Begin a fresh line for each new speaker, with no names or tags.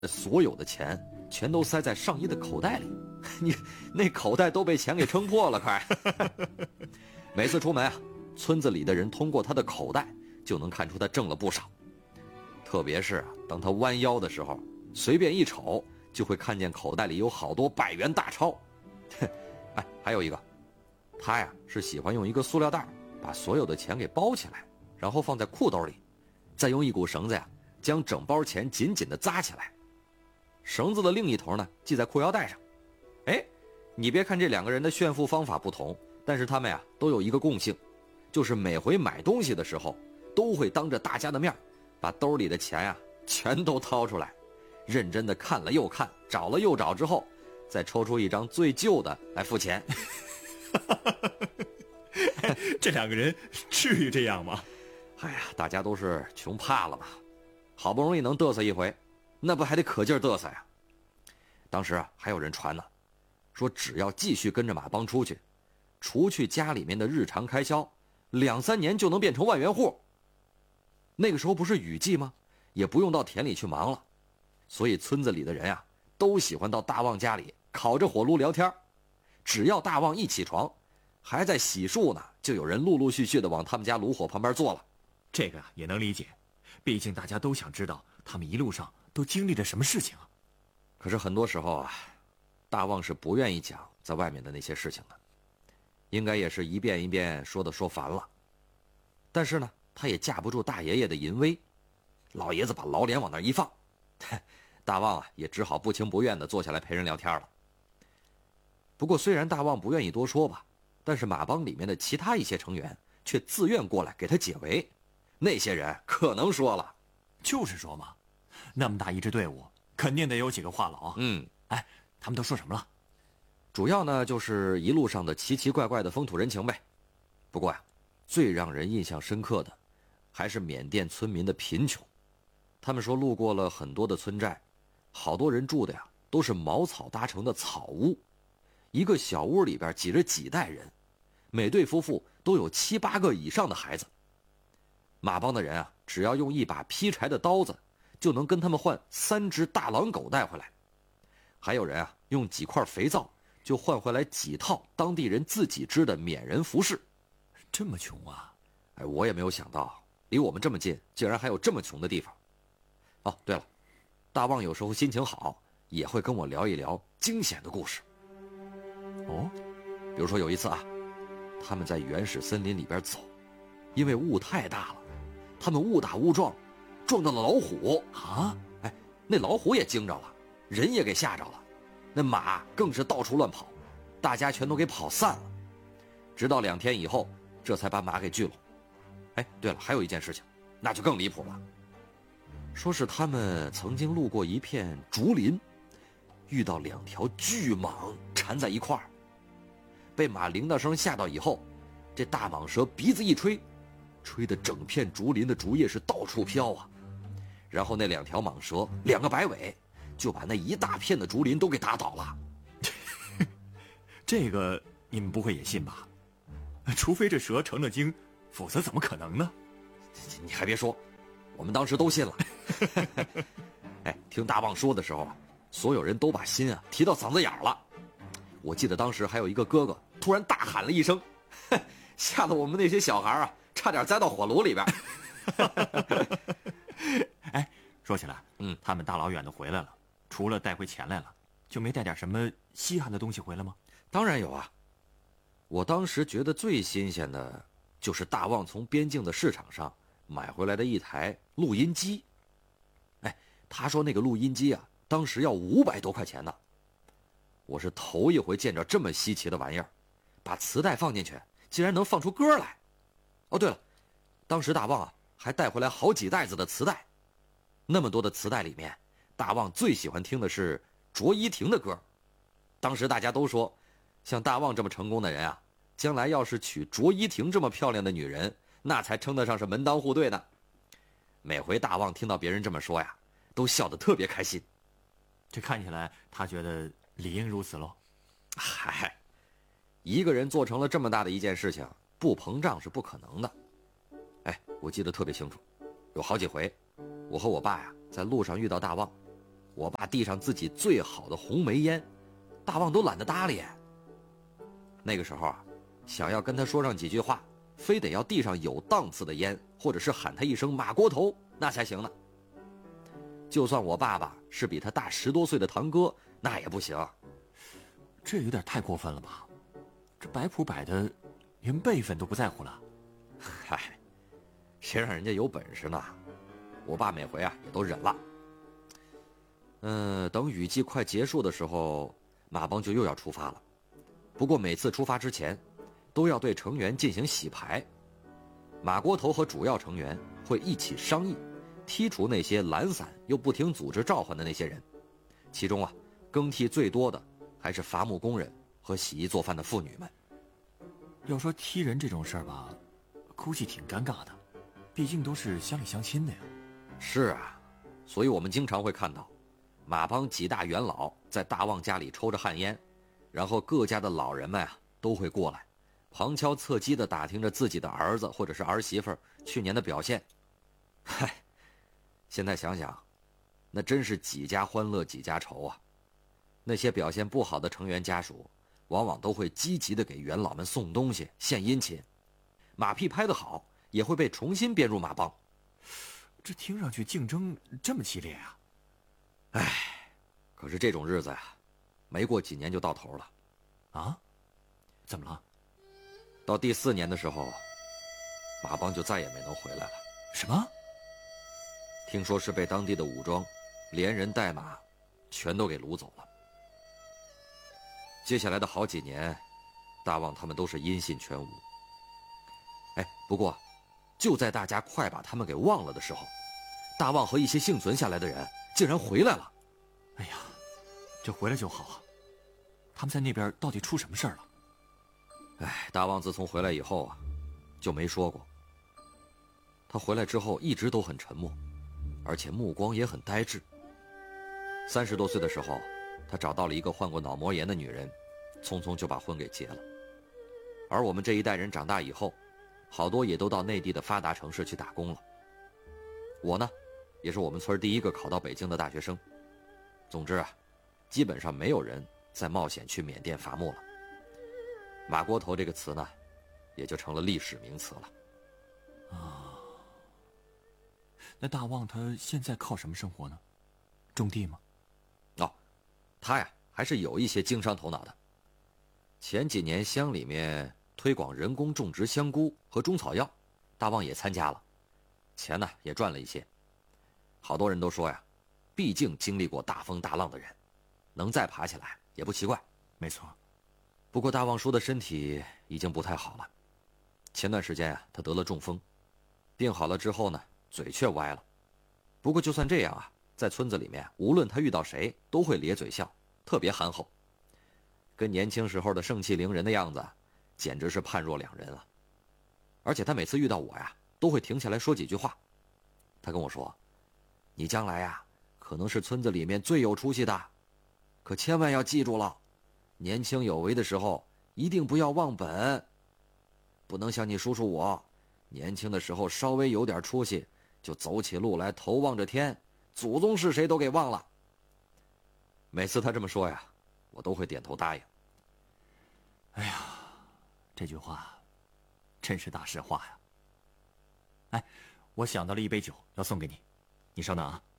所有的钱全都塞在上衣的口袋里，你那口袋都被钱给撑破了，快！每次出门啊，村子里的人通过他的口袋就能看出他挣了不少。特别是当他弯腰的时候，随便一瞅就会看见口袋里有好多100元大钞。哎，还有一个，他呀是喜欢用一个塑料袋把所有的钱给包起来，然后放在裤兜里，再用一股绳子呀将整包钱紧紧地扎起来，绳子的另一头呢系在裤腰带上。哎，你别看这两个人的炫富方法不同，但是他们呀都有一个共性，就是每回买东西的时候都会当着大家的面把兜里的钱呀全都掏出来，认真的看了又看，找了又找之后，再抽出一张最旧的来付钱。
这两个人至于这样吗？
哎呀，大家都是穷怕了嘛，好不容易能嘚瑟一回，那不还得可劲儿嘚瑟呀。当时啊还有人传呢，说只要继续跟着马帮出去，除去家里面的日常开销，2、3年就能变成万元户。那个时候不是雨季吗？也不用到田里去忙了，所以村子里的人啊都喜欢到大旺家里烤着火炉聊天。只要大旺一起床，还在洗漱呢，就有人陆陆续续的往他们家炉火旁边坐了。
这个也能理解，毕竟大家都想知道他们一路上都经历了什么事情啊。
可是很多时候啊，大旺是不愿意讲在外面的那些事情的，应该也是一遍一遍说烦了。但是呢，他也架不住大爷爷的淫威，老爷子把老脸往那一放，大旺啊也只好不情不愿地坐下来陪人聊天了。不过虽然大旺不愿意多说吧，但是马帮里面的其他一些成员却自愿过来给他解围。那些人可能说了，
就是说嘛，那么大一支队伍，肯定得有几个话痨。哎，他们都说什么了？
主要呢就是一路上的奇奇怪怪的风土人情呗。不过呀，最让人印象深刻的还是缅甸村民的贫穷。他们说路过了很多的村寨，好多人住的呀都是茅草搭成的草屋，一个小屋里边挤着几代人，每对夫妇都有7、8个以上的孩子。马帮的人啊，只要用一把劈柴的刀子，就能跟他们换3只大狼狗带回来。还有人啊，用几块肥皂就换回来几套当地人自己织的缅人服饰。
这么穷啊！
哎，我也没有想到，离我们这么近，竟然还有这么穷的地方。哦，对了，大旺有时候心情好，也会跟我聊一聊惊险的故事。
哦，
比如说有一次啊，他们在原始森林里边走，因为雾太大了，他们误打误撞，撞到了老虎
啊！
哎，那老虎也惊着了，人也给吓着了，那马更是到处乱跑，大家全都给跑散了。直到2天以后，这才把马给聚拢。哎，对了，还有一件事情，那就更离谱了。说是他们曾经路过一片竹林，遇到2条巨蟒缠在一块儿，被马铃铛声吓到以后，这大蟒蛇鼻子一吹，吹得整片竹林的竹叶是到处飘啊。然后那2条蟒蛇2个摆尾，就把那一大片的竹林都给打倒了。
这个你们不会也信吧？除非这蛇成了精，否则怎么可能呢？
你还别说，我们当时都信了。哎，听大旺说的时候啊，所有人都把心啊提到嗓子眼了。我记得当时还有一个哥哥突然大喊了一声，吓得我们那些小孩啊差点栽到火炉里边。
哎，说起来，他们大老远的回来了，除了带回钱来了，就没带点什么稀罕的东西回来吗？
当然有啊。我当时觉得最新鲜的就是大旺从边境的市场上买回来的一台录音机。哎，他说那个录音机啊，当时要500多块钱呢。我是头一回见着这么稀奇的玩意儿，把磁带放进去，竟然能放出歌来。哦，对了，当时大旺啊还带回来好几袋子的磁带。那么多的磁带里面，大旺最喜欢听的是卓依婷的歌。当时大家都说，像大旺这么成功的人啊，将来要是娶卓依婷这么漂亮的女人，那才称得上是门当户对呢。每回大旺听到别人这么说呀，都笑得特别开心。
这看起来他觉得理应如此喽。
嗨，一个人做成了这么大的一件事情，不膨胀是不可能的。哎，我记得特别清楚，有好几回我和我爸呀在路上遇到大旺， 我爸递上自己最好的红梅烟，大旺都懒得搭理。那个时候啊，想要跟他说上几句话，非得要递上有档次的烟，或者是喊他一声马锅头，那才行呢。就算我爸爸是比他大10多岁的堂哥，那也不行。
这有点太过分了吧？这摆谱摆的，连辈分都不在乎了。
嗨，谁让人家有本事呢？我爸每回啊也都忍了。等雨季快结束的时候，马帮就又要出发了。不过每次出发之前，都要对成员进行洗牌。马锅头和主要成员会一起商议，剔除那些懒散又不听组织召唤的那些人。其中啊，更替最多的还是伐木工人和洗衣做饭的妇女们。
要说踢人这种事儿吧，估计挺尴尬的，毕竟都是乡里乡亲的呀。
是啊，所以我们经常会看到马帮几大元老在大旺家里抽着旱烟，然后各家的老人们啊都会过来，旁敲侧击地打听着自己的儿子或者是儿媳妇去年的表现。嗨，现在想想，那真是几家欢乐几家愁啊。那些表现不好的成员家属，往往都会积极地给元老们送东西、献殷勤。马屁拍得好，也会被重新编入马帮。
这听上去竞争这么激烈啊！
唉，可是这种日子呀，没过几年就到头了。
啊？怎么了？
到第4年的时候，马帮就再也没能回来了。
什么？
听说是被当地的武装连人带马全都给掳走了。接下来的好几年，大旺他们都是音信全无。不过就在大家快把他们给忘了的时候，大旺和一些幸存下来的人竟然回来了。
哎呀，这回来就好啊。他们在那边到底出什么事儿了？
大旺自从回来以后啊，就没说过。他回来之后一直都很沉默，而且目光也很呆滞。30多岁的时候，他找到了一个患过脑膜炎的女人，匆匆就把婚给结了。而我们这一代人长大以后，好多也都到内地的发达城市去打工了。我呢，也是我们村第一个考到北京的大学生。总之啊，基本上没有人再冒险去缅甸伐木了。马锅头这个词呢，也就成了历史名词了。
那大旺他现在靠什么生活呢？种地吗？
他呀还是有一些经商头脑的。前几年乡里面推广人工种植香菇和中草药，大旺也参加了，钱呢也赚了一些。好多人都说呀，毕竟经历过大风大浪的人，能再爬起来也不奇怪。
没错。
不过大旺叔的身体已经不太好了，前段时间啊他得了中风，病好了之后呢，嘴却歪了。不过就算这样啊，在村子里面无论他遇到谁都会咧嘴笑，特别憨厚，跟年轻时候的盛气凌人的样子简直是判若两人了。而且他每次遇到我呀，都会停下来说几句话。他跟我说，你将来呀可能是村子里面最有出息的，可千万要记住了，年轻有为的时候一定不要忘本，不能像你叔叔我，年轻的时候稍微有点出息就走起路来头望着天，祖宗是谁都给忘了。每次他这么说呀，我都会点头答应。
哎呀，这句话真是大实话呀。哎，我想到了一杯酒要送给你，你稍等啊。